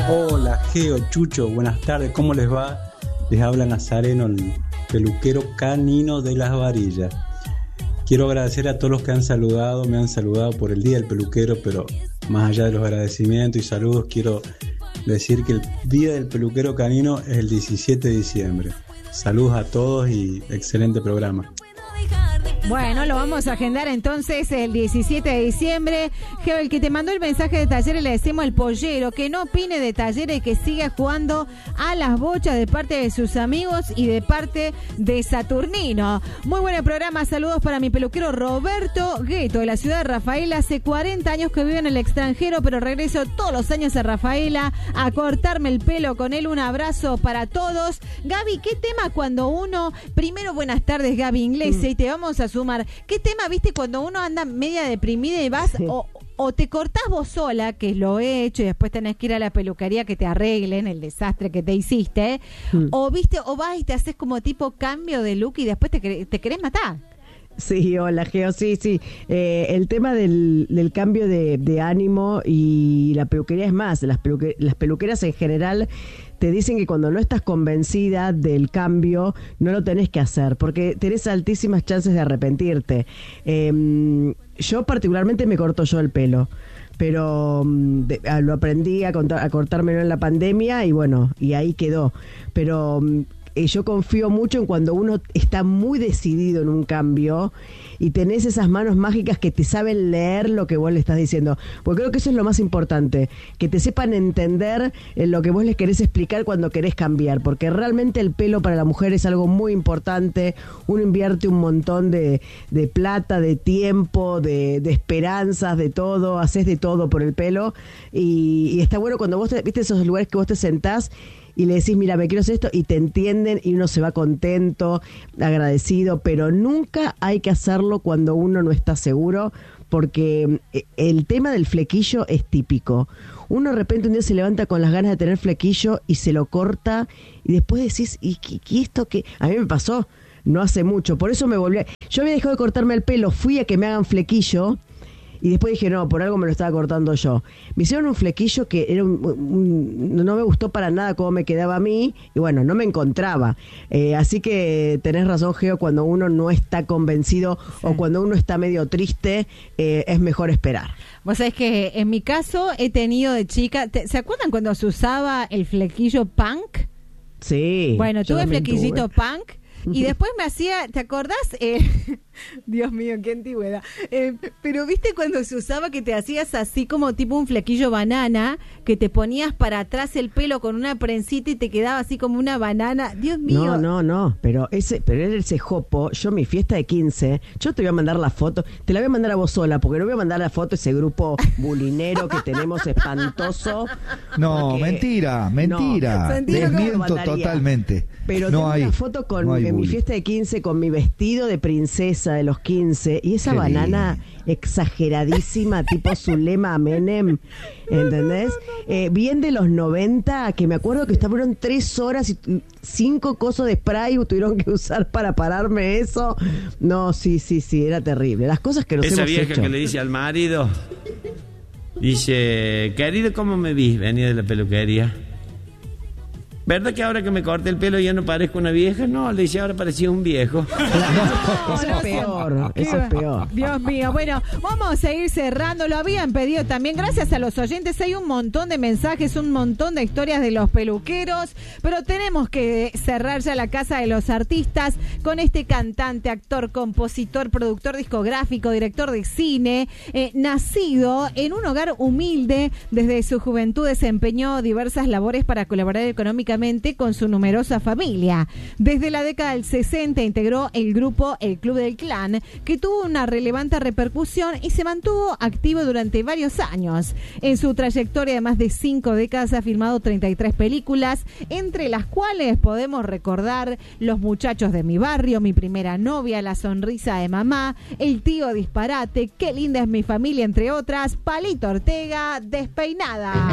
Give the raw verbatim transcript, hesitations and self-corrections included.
Hola, Geo, Chucho, buenas tardes, ¿cómo les va? Les habla Nazareno, el peluquero canino de Las Varillas. Quiero agradecer a todos los que han saludado, me han saludado por el Día del Peluquero, pero más allá de los agradecimientos y saludos, quiero decir que el Día del Peluquero Canino es el diecisiete de diciembre. Saludos a todos y excelente programa. Bueno, lo vamos a agendar entonces el diecisiete de diciembre. Geo, el que te mandó el mensaje de Talleres le decimos al pollero que no opine de Talleres y que siga jugando a las bochas de parte de sus amigos y de parte de Saturnino. Muy buen programa, saludos para mi peluquero Roberto Gueto de la ciudad de Rafaela. Hace cuarenta años que vivo en el extranjero, pero regreso todos los años a Rafaela a cortarme el pelo con él. Un abrazo para todos. Gaby, ¿qué tema cuando uno... Primero, buenas tardes, Gaby Inglese, mm. y te vamos a sumar. ¿Qué tema, viste, cuando uno anda media deprimida y vas sí. o, o te cortás vos sola, que lo he hecho, y después tenés que ir a la peluquería que te arreglen el desastre que te hiciste, mm. o viste, o vas y te haces como tipo cambio de look y después te, te querés matar? Sí, hola Geo, sí, sí. Eh, el tema del, del cambio de, de ánimo y la peluquería es más, las, peluque, las peluqueras en general te dicen que cuando no estás convencida del cambio, no lo tenés que hacer, porque tenés altísimas chances de arrepentirte. Eh, yo particularmente me corto yo el pelo, pero de, a, lo aprendí a, contar, a cortármelo en la pandemia y bueno, y ahí quedó. Pero... Eh, yo confío mucho en cuando uno está muy decidido en un cambio y tenés esas manos mágicas que te saben leer lo que vos le estás diciendo, porque creo que eso es lo más importante, que te sepan entender en lo que vos les querés explicar cuando querés cambiar, porque realmente el pelo para la mujer es algo muy importante. Uno invierte un montón de, de plata, de tiempo, de, de esperanzas, de todo, haces de todo por el pelo y, y está bueno cuando vos te, viste esos lugares que vos te sentás y le decís, mira, me quiero hacer esto, y te entienden y uno se va contento, agradecido, pero nunca hay que hacerlo cuando uno no está seguro, porque el tema del flequillo es típico. Uno de repente un día se levanta con las ganas de tener flequillo y se lo corta y después decís, ¿y, y esto qué? A mí me pasó no hace mucho, por eso me volví a... Yo había dejado de cortarme el pelo, fui a que me hagan flequillo. Y después dije, no, por algo me lo estaba cortando yo. Me hicieron un flequillo que era un, un, no me gustó para nada cómo me quedaba a mí. Y bueno, no me encontraba. Eh, así que tenés razón, Geo, cuando uno no está convencido sí. o cuando uno está medio triste, eh, es mejor esperar. Vos sabés que en mi caso he tenido de chica... ¿te, ¿Se acuerdan cuando se usaba el flequillo punk? Sí. Bueno, tuve flequillito tuve. punk. Y después me hacía, ¿te acordás? Eh, Dios mío, qué antigüedad. Eh, pero viste cuando se usaba que te hacías así como tipo un flequillo banana, que te ponías para atrás el pelo con una prensita y te quedaba así como una banana. Dios mío. No, no, no, pero ese, pero era ese jopo. Yo mi fiesta de quince, yo te voy a mandar la foto, te la voy a mandar a vos sola, porque no voy a mandar la foto a ese grupo bulinero que tenemos espantoso. No, porque... mentira, mentira. No, desmiento totalmente. Pero no tengo hay, una foto con no en mi fiesta de quince con mi vestido de princesa de los quince y esa Qué banana lindo. Exageradísima tipo Zulema Menem, ¿entendés? Eh, bien de los noventa, que me acuerdo que estuvieron tres horas y cinco cosos de spray tuvieron que usar para pararme eso. No, sí, sí, sí, era terrible. Las cosas que nos Esa hemos vieja hecho. Que le dice al marido, dice, querido, ¿cómo me vi? Venía de la peluquería. ¿Verdad que ahora que me corté el pelo ya no parezco una vieja? No, le dice, ahora parecía un viejo. No, eso es peor, eso es peor. Dios mío, bueno, vamos a ir cerrando. Lo habían pedido también, gracias a los oyentes. Hay un montón de mensajes, un montón de historias de los peluqueros, pero tenemos que cerrar ya la Casa de los Artistas con este cantante, actor, compositor, productor discográfico, director de cine, eh, nacido en un hogar humilde. Desde su juventud desempeñó diversas labores para colaborar económicamente con su numerosa familia. Desde la década del sesenta integró el grupo El Club del Clan, que tuvo una relevante repercusión y se mantuvo activo durante varios años. En su trayectoria de más de cinco décadas ha filmado treinta y tres películas, entre las cuales podemos recordar Los muchachos de mi barrio, Mi primera novia, La sonrisa de mamá, El tío disparate, Qué linda es mi familia, entre otras. Palito Ortega, Despeinada.